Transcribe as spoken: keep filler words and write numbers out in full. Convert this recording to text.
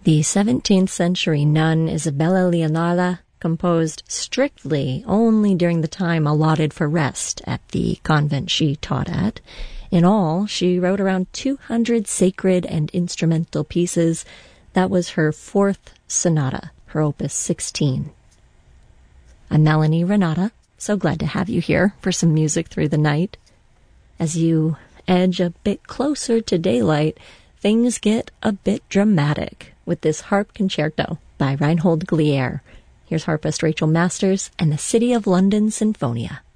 The seventeenth century nun Isabella Leonarda composed strictly only during the time allotted for rest at the convent she taught at. In all, she wrote around two hundred sacred and instrumental pieces. That was her fourth sonata, her opus sixteen. I'm Melanie Renata, so glad to have you here for some music through the night. As you edge a bit closer to daylight, things get a bit dramatic with this harp concerto by Reinhold Glier. Here's harpist Rachel Masters and the City of London Sinfonia.